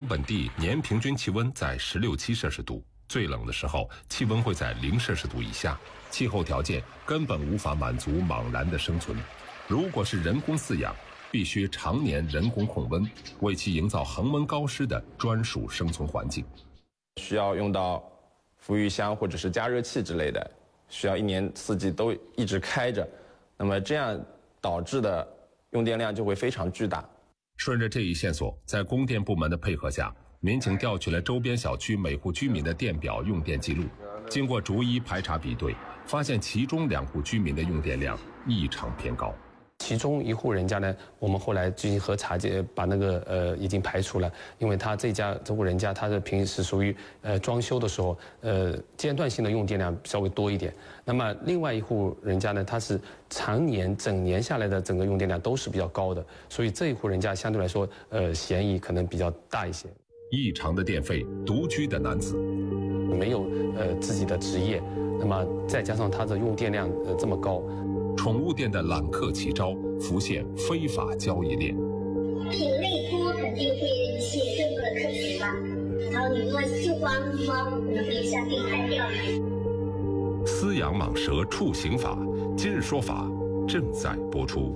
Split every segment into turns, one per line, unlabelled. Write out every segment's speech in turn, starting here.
本地年平均气温在16、17摄氏度，最冷的时候气温会在0摄氏度以下，气候条件根本无法满足莽蚺的生存。如果是人工饲养，必须常年人工控温，为其营造恒温高湿的专属生存环境。
需要用到孵育箱或者是加热器之类的，需要1年4季都一直开着，那么这样导致的用电量就会非常巨大。
顺着这一线索，在供电部门的配合下，民警调取了周边小区每户居民的电表用电记录，经过逐一排查比对，发现其中2户居民的用电量异常偏高。
其中一户人家呢，我们后来进行核查，把那个已经排除了，因为他这户人家他的平时属于装修的时候间断性的用电量稍微多一点。那么另外一户人家呢，他是常年整年下来的整个用电量都是比较高的，所以这一户人家相对来说嫌疑可能比较大一些。
异常的电费，独居的男子
没有自己的职业，那么再加上他的用电量这么高。
宠物店的揽客奇招，浮现非法交易链。
品类多肯定会吸引更多的客群吧，然后你如果就光猫，可能会一下被拍掉。
饲养蟒蛇处刑法，今日说法正在播出。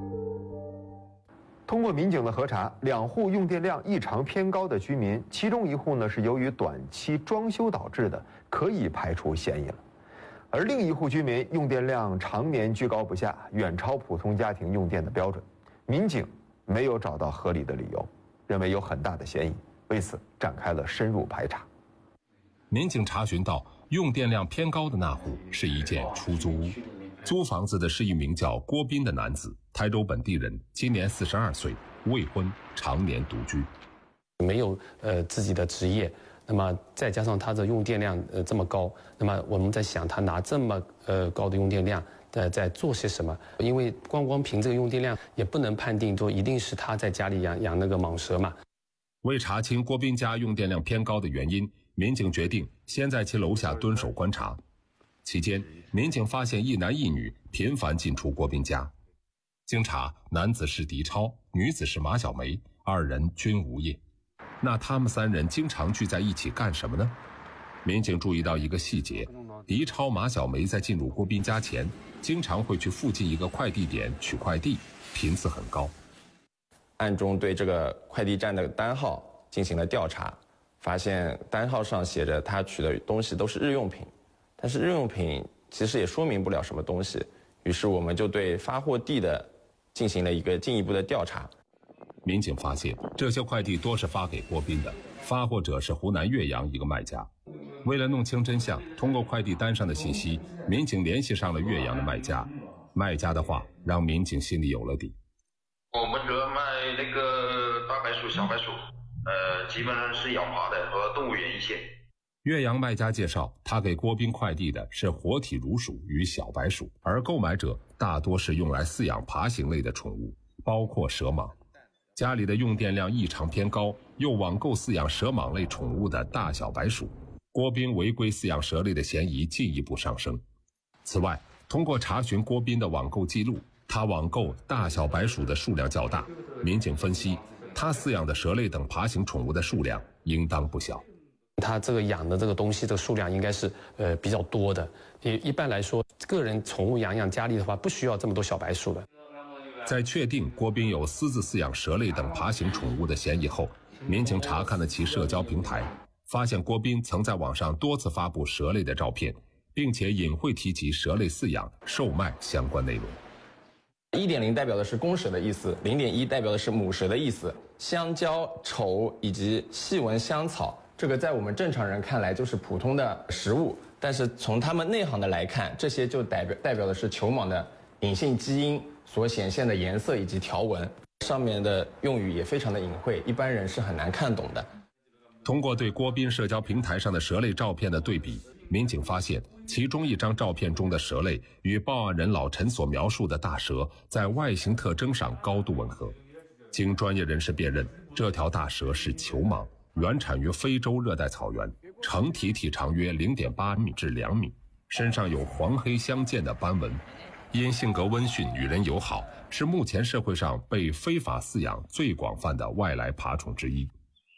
通过民警的核查，2户用电量异常偏高的居民，其中1户呢是由于短期装修导致的，可以排除嫌疑了。而另一户居民用电量常年居高不下，远超普通家庭用电的标准，民警没有找到合理的理由，认为有很大的嫌疑，为此展开了深入排查。
民警查询到，用电量偏高的那户是一间出租屋，租房子的是一名叫郭斌的男子，台州本地人，今年42岁，未婚，常年独居，
没有自己的职业。那么再加上它的用电量这么高，那么我们在想，他拿这么高的用电量在做些什么？因为光凭这个用电量也不能判定说一定是他在家里养那个蟒蛇嘛。
为查清郭斌家用电量偏高的原因，民警决定先在其楼下蹲守观察。期间，民警发现一男一女频繁进出郭斌家。经查，男子是狄超，女子是马小梅，2人均无业。那他们3人经常聚在一起干什么呢？民警注意到一个细节，狄超、马小梅在进入郭斌家前，经常会去附近一个快递点取快递，频次很高。
暗中对这个快递站的单号进行了调查，发现单号上写着他取的东西都是日用品，但是日用品其实也说明不了什么东西，于是我们就对发货地的进行了一个进一步的调查。
民警发现，这些快递多是发给郭斌的，发货者是湖南岳阳一个卖家。为了弄清真相，通过快递单上的信息，民警联系上了岳阳的卖家。卖家的话让民警心里有了底。
我们这卖那个大白鼠、小白鼠，基本上是要爬的，和动物园一些。
岳阳卖家介绍，他给郭斌快递的是活体乳鼠与小白鼠，而购买者大多是用来饲养爬行类的宠物，包括蛇蟒。家里的用电量异常偏高，又网购饲养蛇蟒类宠物的大小白鼠，郭斌违规饲养蛇类的嫌疑进一步上升。此外，通过查询郭斌的网购记录，他网购大小白鼠的数量较大，民警分析，他饲养的蛇类等爬行宠物的数量应当不小。
他这个养的这个东西的数量应该是比较多的，一般来说，个人宠物养家里的话，不需要这么多小白鼠的。
在确定郭斌有私自饲养蛇类等爬行宠物的嫌疑后，民警查看了其社交平台，发现郭斌曾在网上多次发布蛇类的照片，并且隐晦提及蛇类饲养、售卖相关内容。
1.0代表的是公蛇的意思，0.1代表的是母蛇的意思。香蕉、丑以及细纹香草，这个在我们正常人看来就是普通的食物，但是从他们内行的来看，这些就代表的是球蟒的隐性基因所显现的颜色以及条纹，上面的用语也非常的隐晦，一般人是很难看懂的。
通过对郭斌社交平台上的蛇类照片的对比，民警发现其中一张照片中的蛇类与报案人老陈所描述的大蛇在外形特征上高度吻合。经专业人士辨认，这条大蛇是球蟒，原产于非洲热带草原，成体体长约0.8米至2米，身上有黄黑相间的斑纹。因性格温驯，与人友好，是目前社会上被非法饲养最广泛的外来爬虫之一。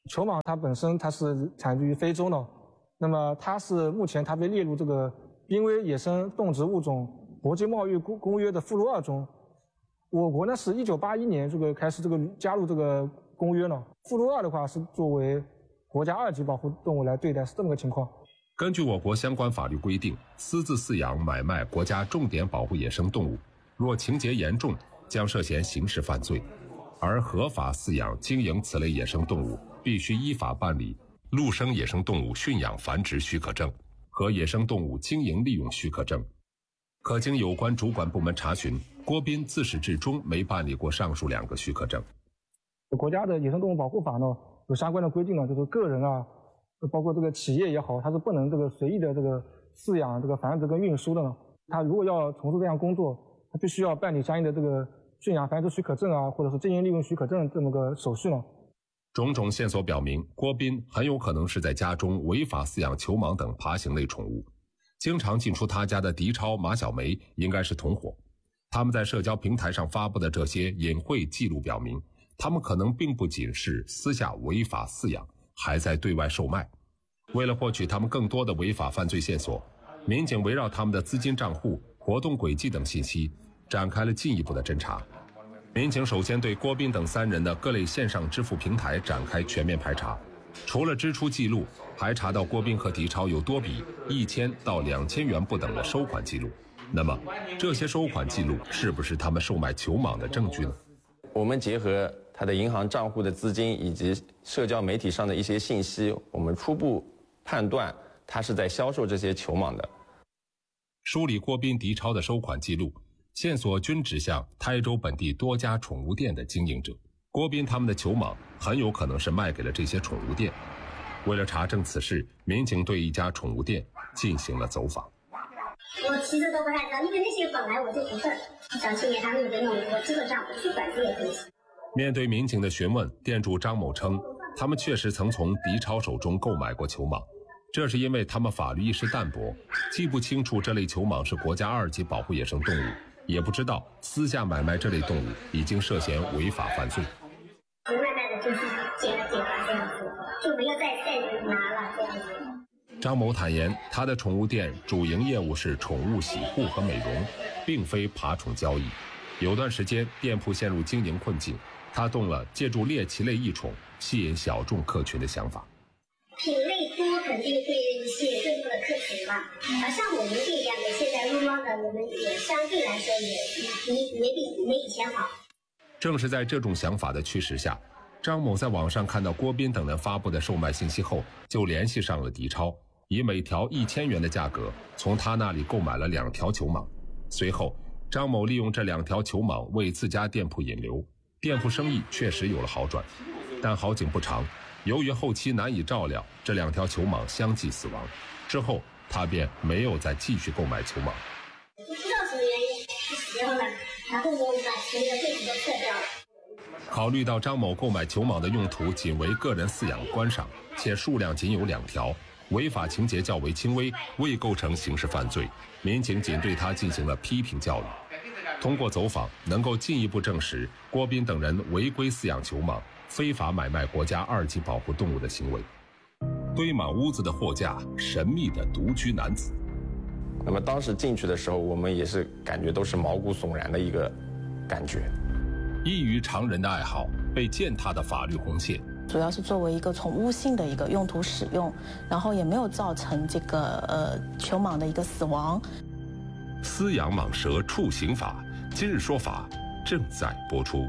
球蟒它本身是产自于非洲呢，那么目前它被列入这个濒危野生动植物种国际贸易公约的附录2中。我国呢是1981年开始加入这个公约呢，附录2的话是作为国家2级保护动物来对待，是这么个情况。
根据我国相关法律规定，私自饲养、买卖国家重点保护野生动物，若情节严重，将涉嫌刑事犯罪。而合法饲养、经营此类野生动物，必须依法办理陆生野生动物驯养繁殖许可证和野生动物经营利用许可证。可经有关主管部门查询，郭斌自始至终没办理过上述2个许可证。
国家的野生动物保护法呢有相关的规定呢，就是个人啊，包括这个企业也好，它是不能随意的饲养、繁殖跟运输的呢。它如果要从事这项工作，它必须要办理相应的驯养繁殖许可证啊，或者是经营利用许可证这么个手续呢。
种种线索表明，郭斌很有可能是在家中违法饲养球蟒等爬行类宠物。经常进出他家的狄超、马小梅应该是同伙。他们在社交平台上发布的这些隐晦记录表明，他们可能并不仅是私下违法饲养，还在对外售卖。为了获取他们更多的违法犯罪线索，民警围绕他们的资金账户、活动轨迹等信息展开了进一步的侦查。民警首先对郭斌等3人的各类线上支付平台展开全面排查，除了支出记录，还查到郭斌和狄超有多笔1000到2000元不等的收款记录。那么，这些收款记录是不是他们售卖球蟒的证据呢？
我们结合他的银行账户的资金以及社交媒体上的一些信息，我们初步判断他是在销售这些球蟒的。
梳理郭斌、狄超的收款记录，线索均指向台州本地多家宠物店的经营者。郭斌他们的球蟒很有可能是卖给了这些宠物店。为了查证此事，民警对一家宠物店进行了走访。
我其实都不太知道，因为那些本来我就不是小青年他们的弄，我基本上不去管这些东西。
面对民警的询问，店主张某称，他们确实曾从狄超手中购买过球蟒，这是因为他们法律意识淡薄，既不清楚这类球蟒是国家2级保护野生动物，也不知道私下买卖这类动物已经涉嫌违法犯罪。
卖的就是检查这样子，就没有再拿了这样子。
张某坦言，他的宠物店主营业务是宠物洗护和美容，并非爬宠交易。有段时间，店铺陷入经营困境，他动了借助猎奇类异宠吸引小众客群的想法。
品类多肯定会吸引更多的客群嘛，而像我们这样的现在撸猫的，我们也相对来说也比以前好。
正是在这种想法的驱使下，张某在网上看到郭斌等人发布的售卖信息后，就联系上了狄超，以每条1000元的价格从他那里购买了2条球蟒。随后，张某利用这2条球蟒为自家店铺引流，店铺生意确实有了好转。但好景不长，由于后期难以照料，这2条球蟒相继死亡。之后，他便没有再继续购买球蟒。
不知道什么原因，他死掉了，然后我把那个柜子都撤掉了。
考虑到张某购买球蟒的用途仅为个人饲养观赏，且数量仅有2条，违法情节较为轻微，未构成刑事犯罪，民警仅对他进行了批评教育。通过走访，能够进一步证实郭斌等人违规饲养球蟒、非法买卖国家2级保护动物的行为。堆满屋子的货架，神秘的独居男子。
那么当时进去的时候，我们也是感觉都是毛骨悚然的一个感觉。
异于常人的爱好被践踏的法律红线，
主要是作为一个宠物性的一个用途使用，然后也没有造成这个球蟒的一个死亡。
饲养蟒蛇处刑法今日说法正在播出。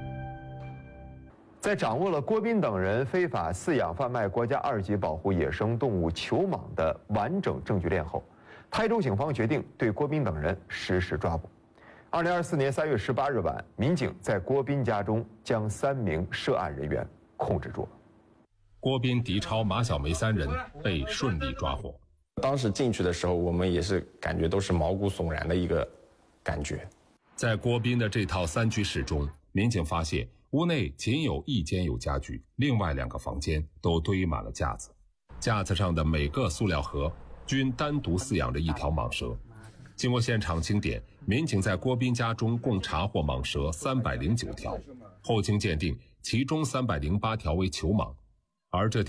在掌握了郭斌等人非法饲养贩卖国家2级保护野生动物球蟒的完整证据链后，台州警方决定对郭斌等人实施抓捕。2024年3月18日晚，民警在郭斌家中将3名涉案人员控制住。
郭斌、狄超、马小梅3人被顺利抓获。
当时进去的时候，我们也是感觉都是毛骨悚然的一个感觉。
在郭斌的这套3居室中，民警发现屋内仅有1间有家具，另外2个房间都堆满了架子，架子上的每个塑料盒均单独饲养着1条蟒蛇。经过现场清点，民警在郭斌家中共查获蟒蛇309条，后经鉴定，其中308条为球蟒。 而这